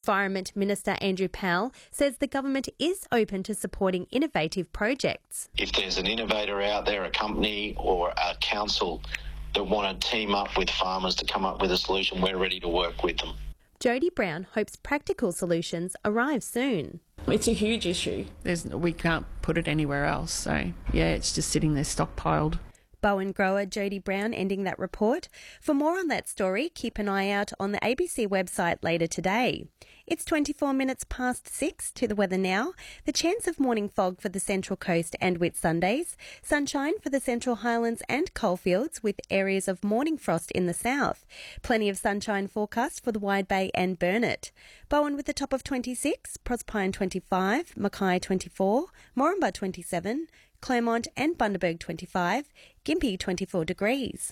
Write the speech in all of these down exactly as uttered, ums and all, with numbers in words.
Environment Minister Andrew Powell says the government is open to supporting innovative projects. If there's an innovator out there, a company or a council that want to team up with farmers to come up with a solution, we're ready to work with them. Jodie Brown hopes practical solutions arrive soon. It's a huge issue. There's, we can't put it anywhere else. So, yeah, it's just sitting there stockpiled. Bowen grower Jodie Brown ending that report. For more on that story, keep an eye out on the A B C website later today. It's twenty-four minutes past six to the weather now. The chance of morning fog for the Central Coast and Whitsundays. Sunshine for the Central Highlands and Coalfields with areas of morning frost in the south. Plenty of sunshine forecast for the Wide Bay and Burnett. Bowen with a top of twenty-six, Proserpine twenty-five, Mackay twenty-four, Moranbah twenty-seven, Claremont and Bundaberg twenty-five, Gympie twenty-four degrees.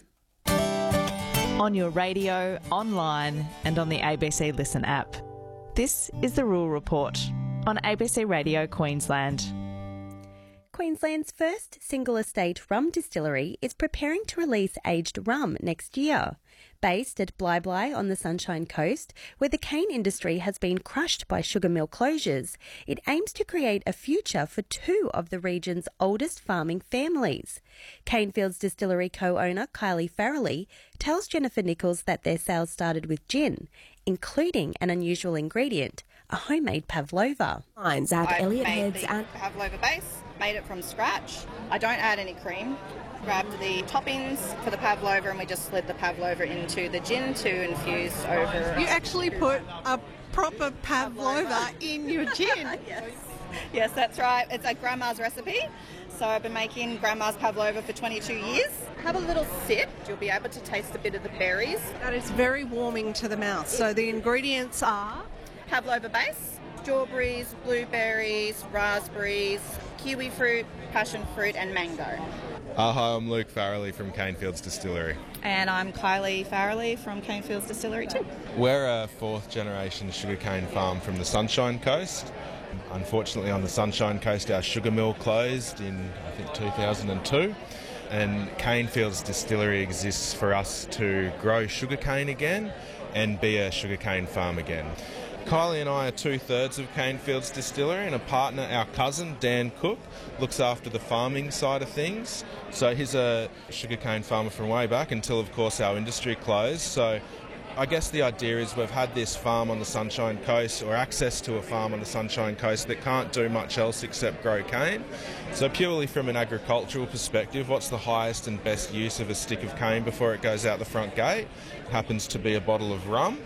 On your radio, online and on the A B C Listen app. This is the Rural Report on A B C Radio Queensland. Queensland's first single estate rum distillery is preparing to release aged rum next year. Based at Bly Bly on the Sunshine Coast, where the cane industry has been crushed by sugar mill closures, it aims to create a future for two of the region's oldest farming families. Canefields Distillery co-owner Kylie Farrelly tells Jennifer Nichols that their sales started with gin, including an unusual ingredient, a homemade pavlova. Lines at I've Elliot made Heads the and pavlova base, made it from scratch. I don't add any cream. Grabbed the toppings for the pavlova and we just slid the pavlova into the gin to infuse over. You actually put a proper pavlova in your gin? Yes. Yes, that's right. It's a grandma's recipe. So I've been making grandma's pavlova for twenty-two years. Have a little sip. You'll be able to taste a bit of the berries. That is very warming to the mouth. So the ingredients are? Pavlova base, strawberries, blueberries, raspberries, kiwi fruit, passion fruit and mango. Uh, hi, I'm Luke Farrelly from Canefields Distillery. And I'm Kylie Farrelly from Canefields Distillery too. We're a fourth generation sugarcane farm from the Sunshine Coast. Unfortunately on the Sunshine Coast our sugar mill closed in I think two thousand two and Canefields Distillery exists for us to grow sugarcane again and be a sugarcane farm again. Kylie and I are two-thirds of Canefields Distillery and a partner, our cousin, Dan Cook, looks after the farming side of things. So he's a sugarcane farmer from way back until, of course, our industry closed. So I guess the idea is we've had this farm on the Sunshine Coast or access to a farm on the Sunshine Coast that can't do much else except grow cane. So purely from an agricultural perspective, what's the highest and best use of a stick of cane before it goes out the front gate? It happens to be a bottle of rum.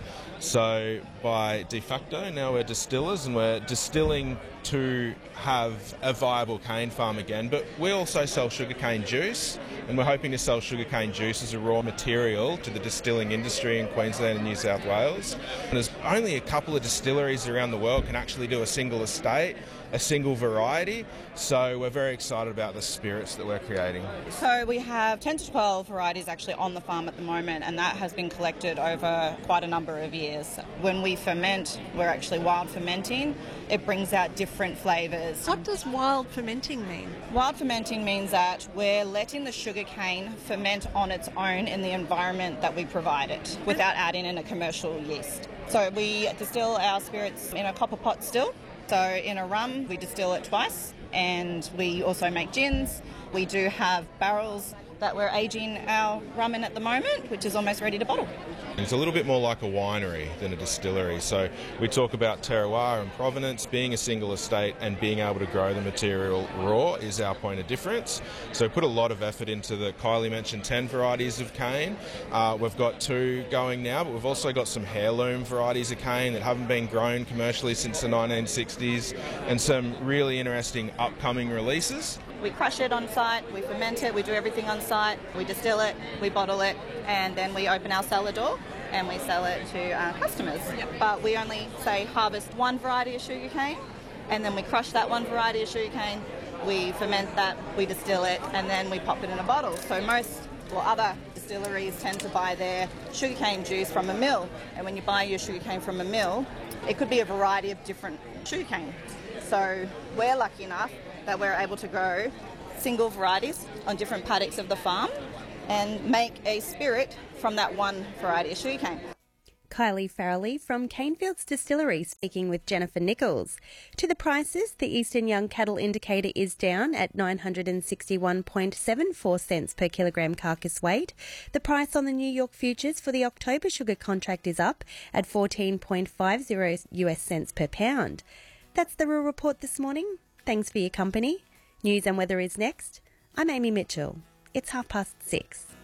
So by de facto, now we're distillers and we're distilling to have a viable cane farm again. But we also sell sugarcane juice and we're hoping to sell sugarcane juice as a raw material to the distilling industry in Queensland and New South Wales. And there's only a couple of distilleries around the world can actually do a single estate, a single variety. So we're very excited about the spirits that we're creating. So we have ten to twelve varieties actually on the farm at the moment and that has been collected over quite a number of years. When we ferment, we're actually wild fermenting. It brings out different flavours. What does wild fermenting mean? Wild fermenting means that we're letting the sugar cane ferment on its own in the environment that we provide it without adding in a commercial yeast. So we distill our spirits in a copper pot still. So in a rum, we distill it twice and we also make gins. We do have barrels that we're aging our rum in at the moment, which is almost ready to bottle. It's a little bit more like a winery than a distillery. So we talk about terroir and provenance, being a single estate and being able to grow the material raw is our point of difference. So put a lot of effort into the, Kylie mentioned ten varieties of cane. Uh, we've got two going now, but we've also got some heirloom varieties of cane that haven't been grown commercially since the nineteen sixties and some really interesting upcoming releases. We crush it on site, we ferment it, we do everything on site, we distill it, we bottle it, and then we open our cellar door and we sell it to our customers. Yep. But we only, say, harvest one variety of sugarcane, and then we crush that one variety of sugarcane, we ferment that, we distill it, and then we pop it in a bottle. So most, or other distilleries tend to buy their sugarcane juice from a mill, and when you buy your sugarcane from a mill, it could be a variety of different sugarcane. So we're lucky enough that we're able to grow single varieties on different paddocks of the farm and make a spirit from that one variety of sugarcane. Kylie Farrelly from Canefields Distillery speaking with Jennifer Nichols. To the prices, the Eastern Young Cattle Indicator is down at nine hundred sixty-one point seven four cents per kilogram carcass weight. The price on the New York futures for the October sugar contract is up at fourteen point five zero U S cents per pound. That's the Rural Report this morning. Thanks for your company. News and weather is next. I'm Amy Mitchell. It's half past six.